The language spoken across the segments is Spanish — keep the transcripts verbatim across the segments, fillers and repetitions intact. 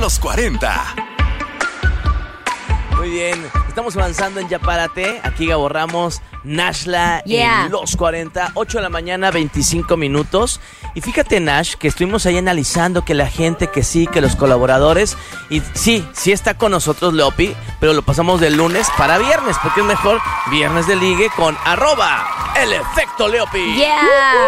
los cuarenta. Muy bien, estamos avanzando en Ya Párate. Aquí Gabo Ramos, Nashla, Yeah. en los cuarenta, ocho de la mañana, veinticinco minutos. Y fíjate, Nash, que estuvimos ahí analizando que la gente, que sí, que los colaboradores. Y sí, sí está con nosotros Leopi, pero lo pasamos de lunes para viernes, porque es mejor viernes de ligue con arroba el efecto Leopi. Yeah.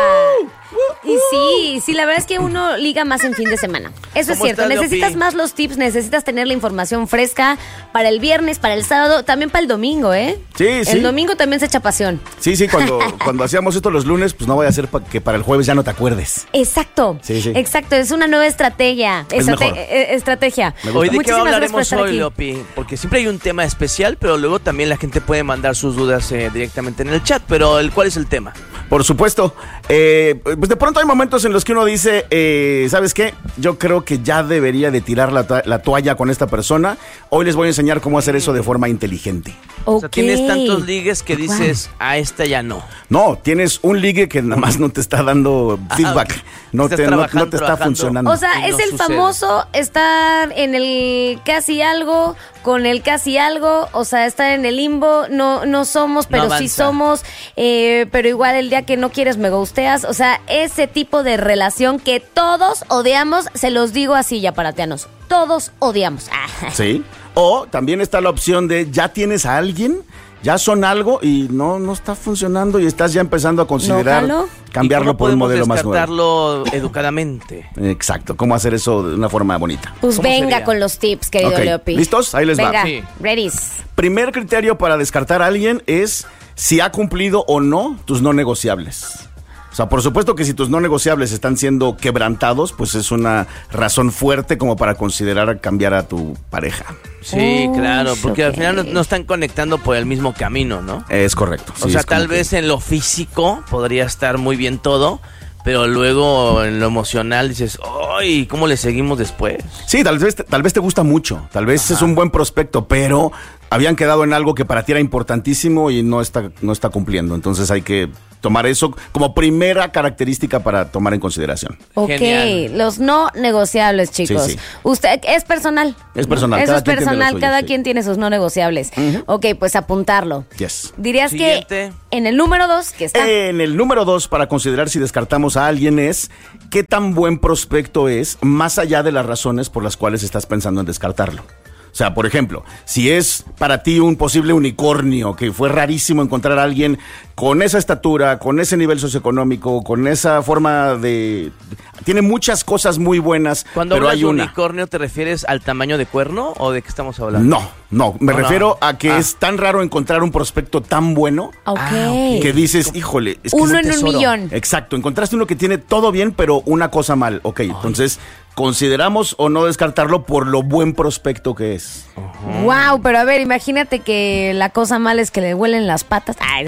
Y sí, sí, la verdad es que uno liga más en fin de semana. Eso es ¿Cómo cierto. estás, Leopi? Necesitas más los tips, necesitas tener la información fresca para el viernes, para el sábado, también para el domingo, ¿eh? Sí, sí. El domingo también se echa pasión. Sí, sí, cuando, cuando hacíamos esto los lunes, pues no vaya a ser pa- que para el jueves ya no te acuerdes. Exacto. Sí, sí. Exacto, es una nueva estrategia. Es Estrate- mejor. eh, estrategia. Me gusta. Hoy de qué Muchísimas gracias por hablaremos estar hoy, aquí. Leopi, porque siempre hay un tema especial, pero luego también la gente puede mandar sus dudas eh, directamente en el chat. Pero el, ¿cuál es el tema? Por supuesto. Eh, pues de pronto hay momentos en los que uno dice, eh, ¿sabes qué? Yo creo que ya debería de tirar la, to- la toalla con esta persona. Hoy les voy a enseñar cómo hacer eso de forma inteligente. O sea, Ok. tienes tantos ligues que dices, a esta ya no. No, tienes un ligue que nada más no te está dando feedback. ok. No, Estás te, no, trabajando, no te está trabajando. funcionando. O sea, Y es no el sucede. famoso estar en el casi algo, con el casi algo, o sea, estar en el limbo, no, no somos, pero sí avanza. somos, eh, pero igual el día que no quieres me gusteas, o sea, ese tipo de relación que todos odiamos, se los digo así ya parateanos, todos odiamos. Ah. Sí. O también está la opción de ya tienes a alguien, ya son algo y no, no está funcionando y estás ya empezando a considerar ¿No jalo? cambiarlo ¿Y cómo por un podemos modelo más nuevo. descartarlo educadamente? Exacto, cómo hacer eso de una forma bonita. Pues ¿Cómo venga sería? con los tips, querido Ok, Leopi. ¿listos? Ahí les va. Venga, Sí. readies. Primer criterio para descartar a alguien es si ha cumplido o no tus no negociables. O sea, por supuesto que si tus no negociables están siendo quebrantados, pues es una razón fuerte como para considerar cambiar a tu pareja. Sí, Uy, claro, porque al ok. final no, no están conectando por el mismo camino, ¿no? Es correcto. O sí, sea, es como tal que- vez en lo físico podría estar muy bien todo, pero luego en lo emocional dices, ¡ay! ¿Cómo le seguimos después? Sí, tal vez, tal vez te gusta mucho, tal vez es un buen prospecto, pero habían quedado en algo que para ti era importantísimo y no está, no está cumpliendo. Entonces hay que tomar eso como primera característica para tomar en consideración. Ok, Genial. los no negociables, chicos. Sí, sí. Usted es personal. Es personal, Eso cada es quien tiene lo personal, suyo, cada sí. quien tiene sus no negociables. Ok, pues apuntarlo. Yes. Dirías Siguiente. que en el número dos, que está. En el número dos, para considerar si descartamos a alguien, es qué tan buen prospecto es, más allá de las razones por las cuales estás pensando en descartarlo. O sea, por ejemplo, si es para ti un posible unicornio, que fue rarísimo encontrar a alguien con esa estatura, con ese nivel socioeconómico, con esa forma de... Tiene muchas cosas muy buenas, Cuando pero hablas hay de una... unicornio, ¿te refieres al tamaño de cuerno o de qué estamos hablando? No, no, me No, no. refiero a que Ah. es tan raro encontrar un prospecto tan bueno Ok. Ah, ok. que dices, híjole, es que Uno es en un tesoro. millón. Exacto, encontraste uno que tiene todo bien, pero una cosa mal. Ok, entonces, ¿consideramos o no descartarlo por lo buen prospecto que es? Wow, pero a ver, imagínate que la cosa mala es que le huelen las patas. Ay,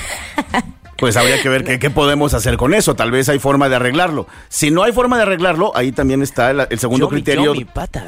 Pues habría que ver qué, qué podemos hacer con eso. Tal vez hay forma de arreglarlo. Si no hay forma de arreglarlo, ahí también está el, el segundo Yo mi- criterio. yo mi pata.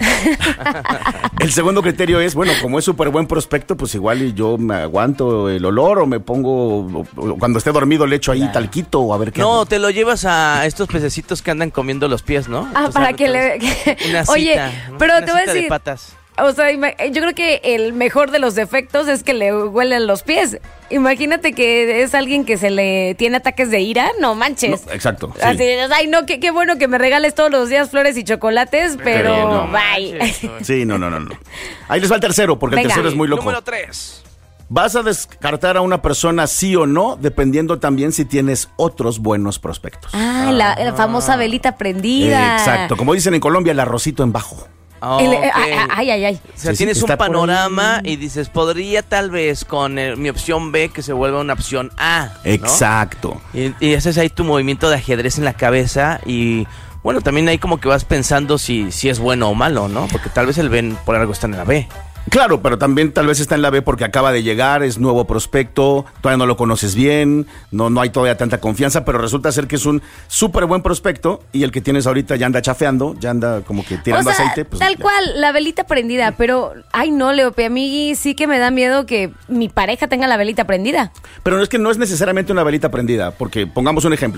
El segundo criterio es, bueno, como es súper buen prospecto, pues igual y yo me aguanto el olor o me pongo, o- o cuando esté dormido le echo ahí talquito o a ver qué No, hago. te lo llevas a estos pececitos que andan comiendo los pies, ¿no? Ah, Entonces, para al que rato le... es Una Oye, cita, pero una te voy a cita de decir... patas. O sea, ima- yo creo que el mejor de los defectos es que le huelen los pies. Imagínate que es alguien que se le tiene ataques de ira, no manches. No, exacto, sí. Así, ay, no, qué, qué bueno que me regales todos los días flores y chocolates, pero Pero no bye. manches. Sí, no, no, no, no. Ahí les va el tercero, porque Venga. el tercero es muy loco. Número tres. Vas a descartar a una persona sí o no, dependiendo también si tienes otros buenos prospectos. Ah, la, la famosa velita prendida. Exacto, como dicen en Colombia, el arrocito en bajo. El- Ok. ay, ay, ay, ay. O sea, Sí, sí, tienes está un por ahí. panorama y dices, podría tal vez con eh, mi opción B que se vuelva una opción A, ¿no? Exacto. Y, y haces ahí tu movimiento de ajedrez en la cabeza y, bueno, también ahí como que vas pensando si, si es bueno o malo, ¿no? Porque tal vez el B por algo está en la B. Claro, pero también tal vez está en la B porque acaba de llegar, es nuevo prospecto, todavía no lo conoces bien, no, no hay todavía tanta confianza, pero resulta ser que es un súper buen prospecto y el que tienes ahorita ya anda chafeando, ya anda como que tirando o sea, aceite. Pues, tal ya. cual, la velita prendida, pero, ay no, Leopi, a mí sí que me da miedo que mi pareja tenga la velita prendida. Pero es que no es necesariamente una velita prendida, porque pongamos un ejemplo.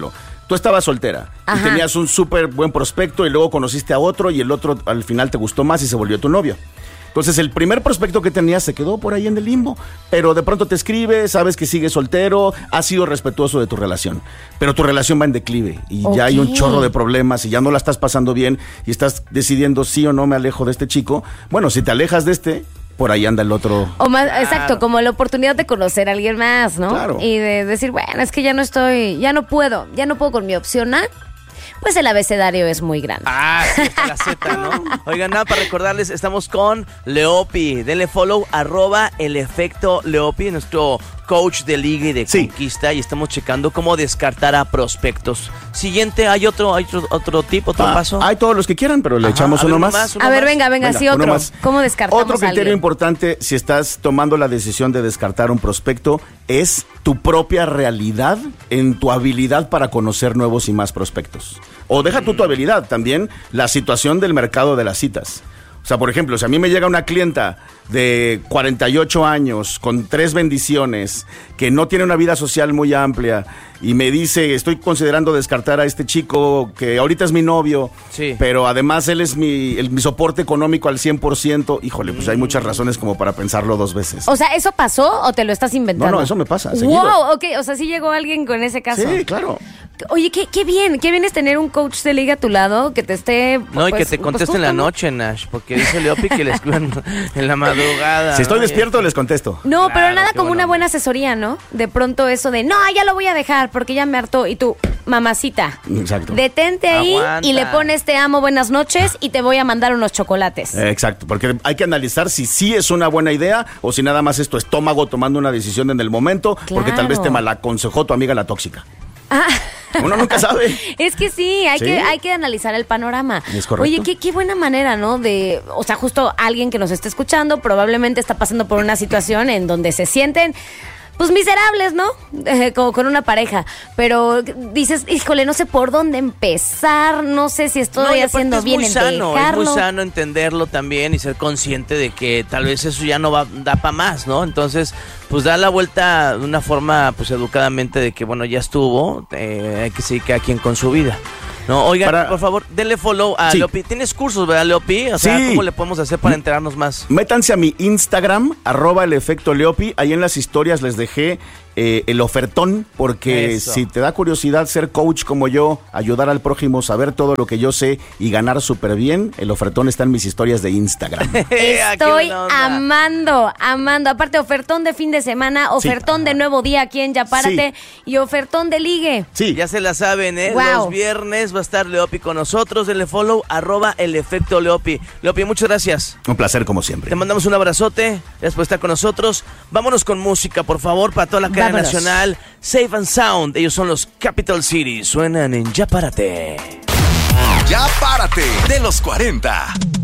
tú estabas soltera Ajá. y tenías un súper buen prospecto y luego conociste a otro y el otro al final te gustó más y se volvió tu novio. Entonces el primer prospecto que tenías se quedó por ahí en el limbo, pero de pronto te escribe, sabes que sigues soltero, has sido respetuoso de tu relación, pero tu relación va en declive y Ok. ya hay un chorro de problemas y ya no la estás pasando bien y estás decidiendo sí o no me alejo de este chico. Bueno, si te alejas de este, por ahí anda el otro. O más, Claro. exacto, como la oportunidad de conocer a alguien más, ¿no? Claro. Y de decir, bueno, es que ya no estoy, ya no puedo, ya no puedo con mi opción A. Pues el abecedario es muy grande. Ah, sí, está la Z, ¿no? Oigan, nada, para recordarles, estamos con Leopi. Denle follow, arroba el efecto Leopi, nuestro coach de liga y de Sí. conquista, y estamos checando cómo descartar a prospectos. Siguiente, ¿hay otro, hay otro, otro tip, otro Ah, paso? hay todos los que quieran, pero le Ajá, echamos a ver, uno uno más. más, uno A ver, más. venga, venga, Venga, sí, uno otro. más. ¿Cómo descartamos Otro a criterio alguien? importante si estás tomando la decisión de descartar un prospecto es tu propia realidad en tu habilidad para conocer nuevos y más prospectos. O deja tú tu habilidad, también la situación del mercado de las citas. O sea, por ejemplo, si a mí me llega una clienta de cuarenta y ocho años, con tres bendiciones, que no tiene una vida social muy amplia, y me dice, estoy considerando descartar a este chico que ahorita es mi novio, Sí. pero además él es mi, el- mi soporte económico al cien por ciento, híjole, pues hay muchas razones como para pensarlo dos veces. O sea, ¿eso pasó o te lo estás inventando? No, no, eso me pasa, seguido. Wow, ok, o sea, sí llegó alguien con ese caso. Sí, claro. Oye, qué, qué bien, qué bien es tener un coach de liga a tu lado que te esté... No, y pues, que te pues, conteste en la justo, ¿no? noche, Nash, porque dice Leopi que le escriban en la madrugada. Si estoy ¿no? despierto, les contesto. No, Claro, pero nada qué como buena una onda. buena asesoría, ¿no? De pronto eso de, no, ya lo voy a dejar porque ya me hartó. Y tú, mamacita, Exacto. detente ahí Aguanta. y le pones te amo, buenas noches y te voy a mandar unos chocolates. Eh, Exacto, porque hay que analizar si sí es una buena idea o si nada más es tu estómago tomando una decisión en el momento, porque tal vez te Claro. malaconsejó tu amiga la tóxica. Ah. Uno nunca sabe. Es que sí, hay, Sí. Que, hay que analizar el panorama. Es correcto. Oye, qué, qué buena manera, ¿no? De, o sea, justo alguien que nos esté escuchando probablemente está pasando por una situación en donde se sienten, pues, miserables, ¿no? Eh, como con una pareja. Pero dices, híjole, no sé por dónde empezar, no sé si No, estoy y aparte haciendo es bien muy en sano, dejarlo. es muy sano entenderlo también y ser consciente de que tal vez eso ya no va da para más, ¿no? Entonces, pues da la vuelta de una forma, pues educadamente de que bueno, ya estuvo, eh, hay que seguir cada quien con su vida. No, oigan, Para- por favor, denle follow a Sí. Leopi. ¿Tienes cursos, verdad, Leopi? O sea, Sí. ¿cómo le podemos hacer para enterarnos más? Métanse a mi Instagram, arroba el efecto Leopi. Ahí en las historias les dejé eh, el ofertón, porque Eso. si te da curiosidad ser coach como yo, ayudar al prójimo, saber todo lo que yo sé y ganar súper bien, el ofertón está en mis historias de Instagram. Ah, qué Estoy buena onda. amando, amando. Aparte, ofertón de fin de semana, ofertón de nuevo día aquí en Ya Párate y ofertón de ligue. Sí, Ya se la saben, ¿eh? Wow. Los viernes va a estar Leopi con nosotros. Denle follow, arroba el efecto Leopi. Leopi, muchas gracias. un placer como siempre. Te mandamos un abrazote. Gracias por estar con nosotros. Vámonos con música, por favor, para toda la cadena Vámonos. nacional. Safe and Sound. Ellos son los Capital City. Suenan en Ya Párate. Ya párate de los cuarenta.